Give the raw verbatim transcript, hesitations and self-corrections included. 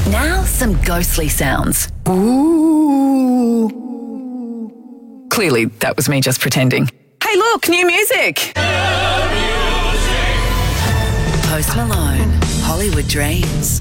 Now some ghostly sounds. Ooh. Clearly, that was me just pretending. Hey, look, new music! Post Malone, Hollywood Dreams.